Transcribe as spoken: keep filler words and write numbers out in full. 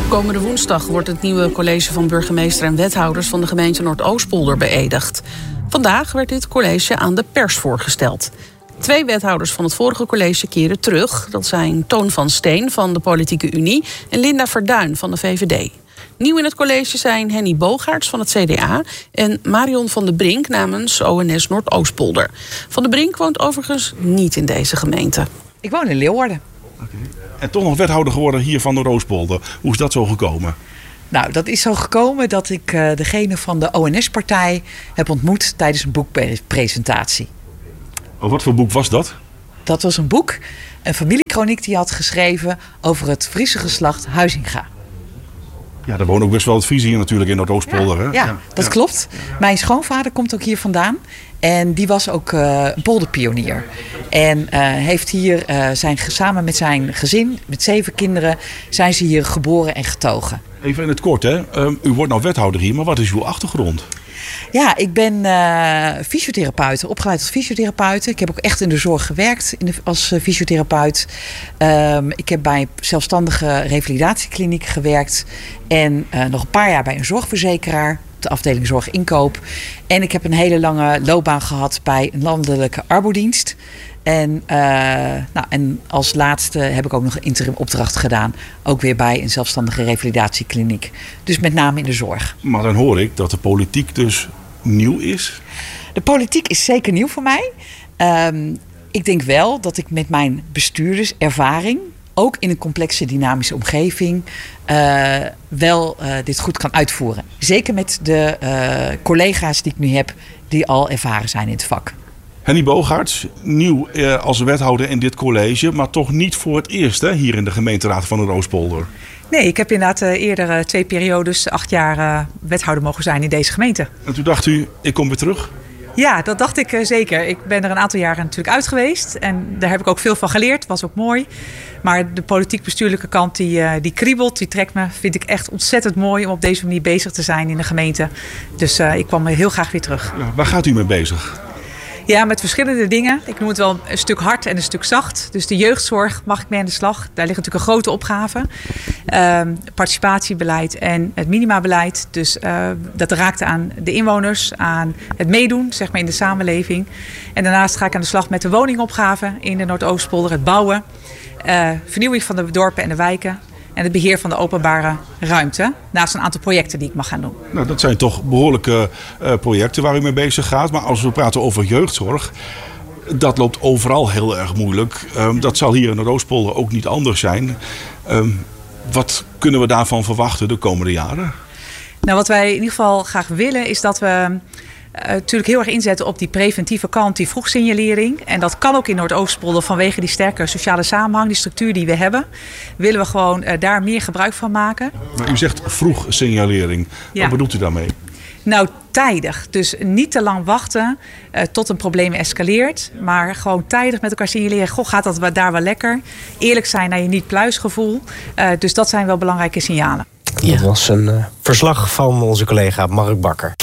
Komende woensdag wordt het nieuwe college van burgemeester en wethouders van de gemeente Noordoostpolder beëdigd. Vandaag werd dit college aan de pers voorgesteld. Twee wethouders van het vorige college keren terug. Dat zijn Toon van Steen van de Politieke Unie en Linda Verduin van de V V D. Nieuw in het college zijn Henny Boogaerts van het C D A en Marion van de Brink namens O N S Noordoostpolder. Van de Brink woont overigens niet in deze gemeente. Ik woon in Leeuwarden. Okay. En toch nog wethouder geworden hier van Noordoostpolder. Hoe is dat zo gekomen? Nou, dat is zo gekomen dat ik uh, degene van de O N S-partij heb ontmoet tijdens een boekpresentatie. Oh, wat voor boek was dat? Dat was een boek, een familiekroniek die hij had geschreven over het Friese geslacht Huizinga. Ja, daar woont ook best wel het Fries hier natuurlijk in Noordoostpolder. Ja, hè? ja, ja, dat ja. klopt. Mijn schoonvader komt ook hier vandaan. En die was ook uh, een polderpionier. En uh, heeft hier uh, zijn, samen met zijn gezin, met zeven kinderen, zijn ze hier geboren en getogen. Even in het kort, hè. Um, u wordt nou wethouder hier, maar wat is uw achtergrond? Ja, ik ben uh, fysiotherapeut, opgeleid als fysiotherapeut. Ik heb ook echt in de zorg gewerkt in de, als uh, fysiotherapeut. Um, ik heb bij een zelfstandige revalidatiekliniek gewerkt. En uh, nog een paar jaar bij een zorgverzekeraar, de afdeling zorginkoop. En ik heb een hele lange loopbaan gehad bij een landelijke arbodienst. En, uh, nou, en als laatste heb ik ook nog een interim opdracht gedaan. Ook weer bij een zelfstandige revalidatiekliniek. Dus met name in de zorg. Maar dan hoor ik dat de politiek dus nieuw is. De politiek is zeker nieuw voor mij. Um, ik denk wel dat ik met mijn bestuurderservaring, ook in een complexe dynamische omgeving, uh, wel uh, dit goed kan uitvoeren. Zeker met de uh, collega's die ik nu heb, die al ervaren zijn in het vak. Henny Boogaerts, nieuw eh, als wethouder in dit college, maar toch niet voor het eerst hè, hier in de gemeenteraad van Noordoostpolder. Nee, ik heb inderdaad uh, eerder uh, twee periodes, acht jaar uh, wethouder mogen zijn in deze gemeente. En toen dacht u, ik kom weer terug? Ja, dat dacht ik uh, zeker. Ik ben er een aantal jaren natuurlijk uit geweest. En daar heb ik ook veel van geleerd. Was ook mooi. Maar de politiek-bestuurlijke kant die, uh, die kriebelt, die trekt me. Vind ik echt ontzettend mooi om op deze manier bezig te zijn in de gemeente. Dus uh, ik kwam heel graag weer terug. Ja, waar gaat u mee bezig? Ja, met verschillende dingen. Ik noem het wel een stuk hard en een stuk zacht. Dus de jeugdzorg mag ik mee aan de slag. Daar ligt natuurlijk een grote opgave. Uh, participatiebeleid en het minimabeleid. Dus uh, dat raakt aan de inwoners, aan het meedoen zeg maar, in de samenleving. En daarnaast ga ik aan de slag met de woningopgave in de Noordoostpolder. Het bouwen, uh, vernieuwing van de dorpen en de wijken. En het beheer van de openbare ruimte. Naast een aantal projecten die ik mag gaan doen. Nou, dat zijn toch behoorlijke uh, projecten waar u mee bezig gaat. Maar als we praten over jeugdzorg, dat loopt overal heel erg moeilijk. Um, dat zal hier in Noordoostpolder ook niet anders zijn. Um, wat kunnen we daarvan verwachten de komende jaren? Nou, wat wij in ieder geval graag willen is dat we Uh, natuurlijk heel erg inzetten op die preventieve kant, die vroegsignalering. En dat kan ook in Noordoostpolder vanwege die sterke sociale samenhang, die structuur die we hebben. Willen we gewoon uh, daar meer gebruik van maken. Maar u zegt vroegsignalering. Ja. Wat bedoelt u daarmee? Nou, tijdig. Dus niet te lang wachten uh, tot een probleem escaleert. Maar gewoon tijdig met elkaar signaleren. Goh, gaat dat daar wel lekker? Eerlijk zijn naar je niet-pluisgevoel. Uh, dus dat zijn wel belangrijke signalen. Ja. Dat was een uh, verslag van onze collega Mark Bakker.